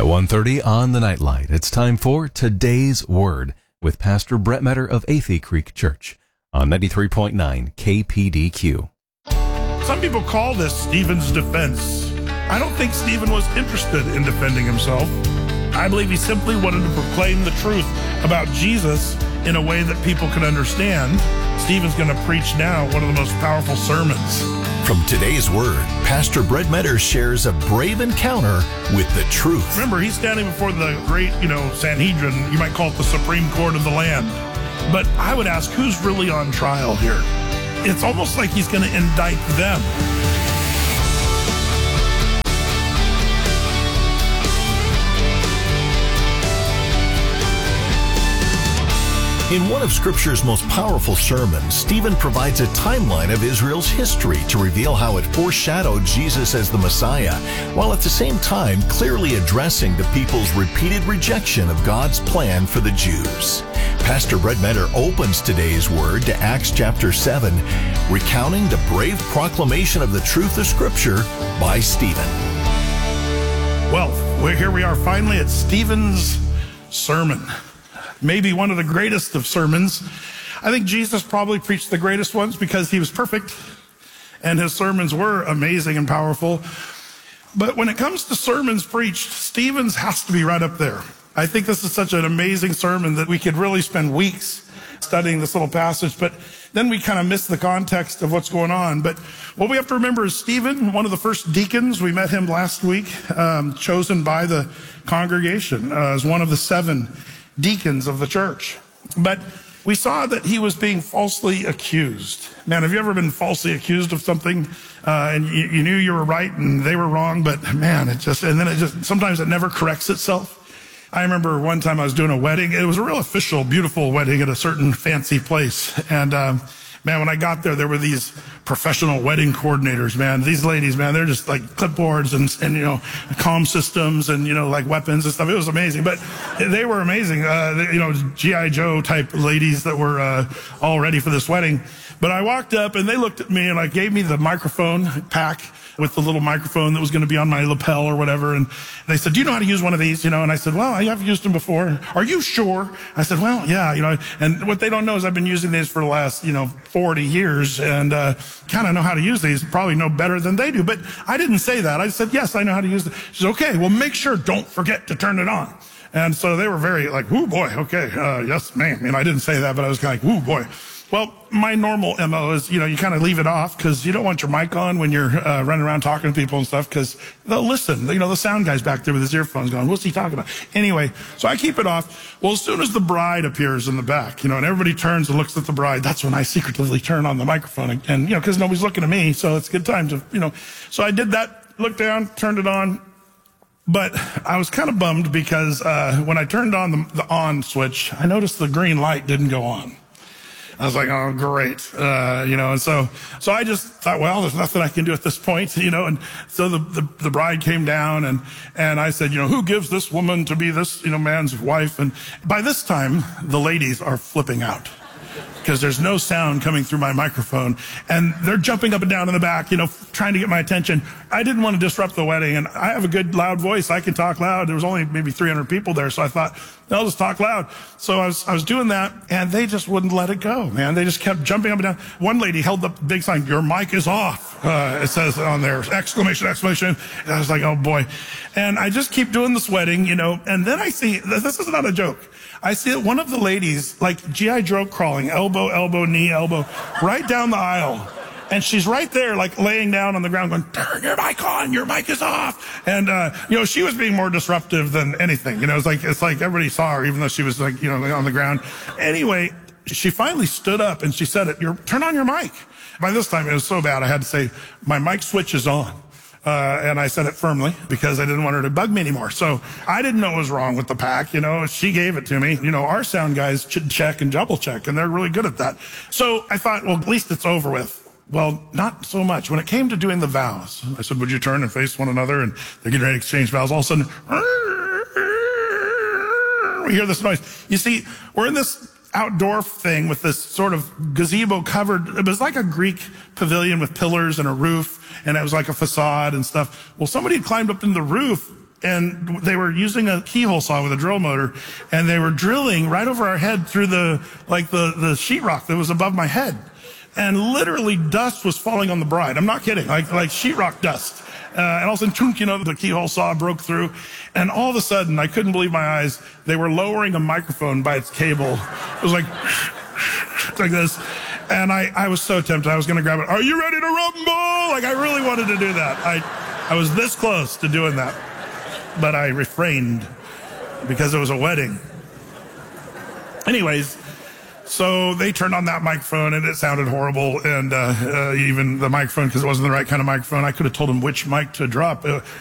At 1:30 on the Nightlight, it's time for Today's Word with Pastor Brett Metter of Athey Creek Church on 93.9 KPDQ. Some people call this Stephen's defense. I don't think Stephen was interested in defending himself. I believe he simply wanted to proclaim the truth about Jesus in a way that people could understand. Stephen's going to preach now one of the most powerful sermons. From Today's Word, Pastor Brett Metter shares a brave encounter with the truth. Remember, he's standing before the great, Sanhedrin. You might call it the Supreme Court of the land. But I would ask, who's really on trial here? It's almost like he's going to indict them. In one of Scripture's most powerful sermons, Stephen provides a timeline of Israel's history to reveal how it foreshadowed Jesus as the Messiah, while at the same time clearly addressing the people's repeated rejection of God's plan for the Jews. Pastor Brett Metter opens today's word to Acts chapter 7, recounting the brave proclamation of the truth of Scripture by Stephen. Well, here we are finally at Stephen's sermon. Maybe one of the greatest of sermons. I think Jesus probably preached the greatest ones because he was perfect and his sermons were amazing and powerful. But when it comes to sermons preached, Stephen's has to be right up there. I think this is such an amazing sermon that we could really spend weeks studying this little passage, but then we kind of miss the context of what's going on. But what we have to remember is Stephen, one of the first deacons, we met him last week, chosen by the congregation as one of the 7 deacons of the church. But we saw that he was being falsely accused. Man, have you ever been falsely accused of something and you knew you were right and they were wrong, but man, sometimes it never corrects itself. I remember one time I was doing a wedding. It was a real official, beautiful wedding at a certain fancy place. And man, when I got there, there were these professional wedding coordinators, man. These ladies, man, they're just like clipboards and comm systems and, like weapons and stuff. It was amazing, but they were amazing. G.I. Joe type ladies that were all ready for this wedding. But I walked up and they looked at me and gave me the microphone pack with the little microphone that was going to be on my lapel or whatever. And they said, do you know how to use one of these? And I said, well, I have used them before. Are you sure? I said, well, yeah, and what they don't know is I've been using these for the last, 40 years and kind of know how to use these, probably know better than they do. But I didn't say that. I said, yes, I know how to use it. She said, okay, well, make sure, don't forget to turn it on. And so they were very ooh, boy, okay, yes, ma'am. I didn't say that, but I was kind of ooh, boy. Well, my normal MO is, you kind of leave it off because you don't want your mic on when you're running around talking to people and stuff because they'll listen. The sound guy's back there with his earphones going, what's he talking about? Anyway, so I keep it off. Well, as soon as the bride appears in the back, and everybody turns and looks at the bride, that's when I secretively turn on the microphone and because nobody's looking at me, so it's a good time to, So I did that, looked down, turned it on. But I was kind of bummed because when I turned on the on switch, I noticed the green light didn't go on. I was like, oh, great. And so I just thought, well, there's nothing I can do at this point, and so the bride came down and I said, who gives this woman to be this, man's wife? And by this time, the ladies are flipping out because there's no sound coming through my microphone and they're jumping up and down in the back, trying to get my attention. I didn't want to disrupt the wedding and I have a good loud voice. I can talk loud. There was only maybe 300 people there. So I thought, I'll just talk loud. So I was doing that and they just wouldn't let it go, man. They just kept jumping up and down. One lady held up a big sign, your mic is off. It says on there, exclamation. And I was like, oh boy. And I just keep doing this wedding, and then I see, this is not a joke. I see one of the ladies, like G.I. Joe crawling, elbow, knee, elbow, right down the aisle. And she's right there, laying down on the ground going, turn your mic on, your mic is off. And, she was being more disruptive than anything. It's like everybody saw her, even though she was on the ground. Anyway, she finally stood up and she said, turn on your mic. By this time, it was so bad, I had to say, my mic switch is on. And I said it firmly because I didn't want her to bug me anymore. So I didn't know what was wrong with the pack. She gave it to me. Our sound guys check and double check, and they're really good at that. So I thought, well, at least it's over with. Well, not so much. When it came to doing the vows, I said, would you turn and face one another? And they're getting ready to exchange vows. All of a sudden, we hear this noise. You see, we're in this outdoor thing with this sort of gazebo covered. It was like a Greek pavilion with pillars and a roof, and it was like a facade and stuff. Well, somebody had climbed up in the roof and they were using a keyhole saw with a drill motor, and they were drilling right over our head through the sheetrock that was above my head. And literally dust was falling on the bride. I'm not kidding, like sheetrock dust. And all of a sudden, chunk, the keyhole saw broke through. And all of a sudden, I couldn't believe my eyes. They were lowering a microphone by its cable. It was like this. And I was so tempted. I was going to grab it. Are you ready to rumble? Like, I really wanted to do that. I was this close to doing that. But I refrained because it was a wedding. Anyways, so they turned on that microphone, and it sounded horrible. And even the microphone, because it wasn't the right kind of microphone, I could have told them which mic to drop.